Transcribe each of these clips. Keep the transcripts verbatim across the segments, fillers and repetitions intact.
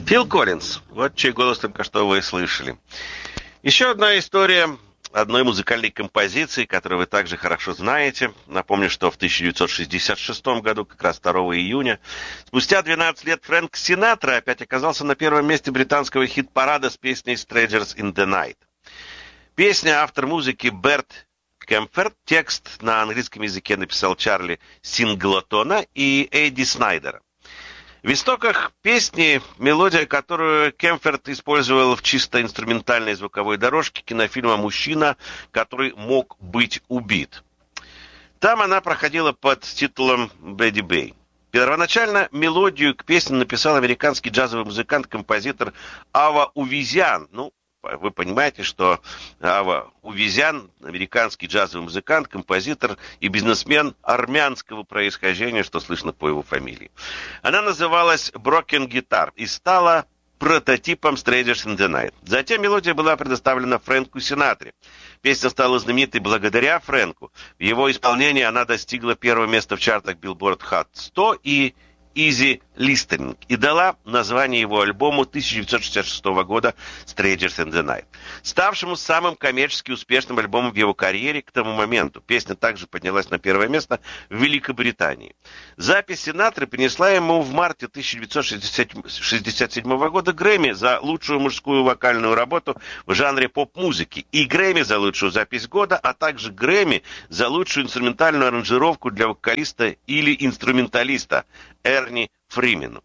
Фил Коллинз. Вот чей голос только что вы слышали. Еще одна история одной музыкальной композиции, которую вы также хорошо знаете. Напомню, что в тысяча девятьсот шестьдесят шестом году, как раз второго июня, спустя двенадцать лет Фрэнк Синатра опять оказался на первом месте британского хит-парада с песней «Strangers in the Night». Песня, автор музыки Берт Кемферт, текст на английском языке написал Чарли Синглтона и Эдди Снайдера. В истоках песни мелодия, которую Кемферт использовал в чисто инструментальной звуковой дорожке кинофильма «Мужчина, который мог быть убит». Там она проходила под титулом «Бэдди Бэй». Первоначально мелодию к песне написал американский джазовый музыкант-композитор Ава Увизян. Ну, вы понимаете, что Ава Увизян, американский джазовый музыкант, композитор и бизнесмен армянского происхождения, что слышно по его фамилии. Она называлась «Broken Guitar» и стала прототипом «Strangers in the Night». Затем мелодия была предоставлена Фрэнку Синатре. Песня стала знаменитой благодаря Фрэнку. В его исполнении она достигла первого места в чартах Billboard Hot сто и Easy Listening и дала название его альбому тысяча девятьсот шестьдесят шестого года «Strangers in the Night», ставшему самым коммерчески успешным альбомом в его карьере к тому моменту. Песня также поднялась на первое место в Великобритании. Запись Синатры принесла ему в марте тысяча девятьсот шестьдесят седьмого года Грэмми за лучшую мужскую вокальную работу в жанре поп-музыки и Грэмми за лучшую запись года, а также Грэмми за лучшую инструментальную аранжировку для вокалиста или инструменталиста Эрни Фримену.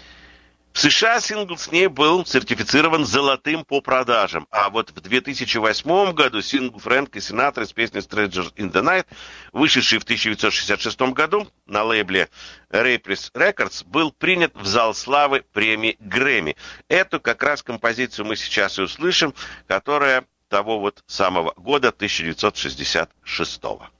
В США сингл с ней был сертифицирован золотым по продажам, а вот в две тысячи восьмом году сингл Фрэнка Синатры с песней «Strangers in the Night», вышедший в тысяча девятьсот шестьдесят шестом году на лейбле Reprise Records, был принят в зал славы премии Грэмми. Эту как раз композицию мы сейчас и услышим, которая того вот самого года тысяча девятьсот шестьдесят шестого.